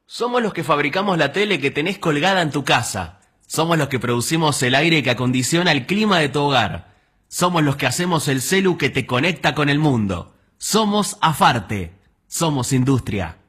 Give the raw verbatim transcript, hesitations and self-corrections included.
Somos los que fabricamos la tele que tenés colgada en tu casa. Somos los que producimos el aire que acondiciona el clima de tu hogar. Somos los que hacemos el celu que te conecta con el mundo. Somos Afarte. Somos industria.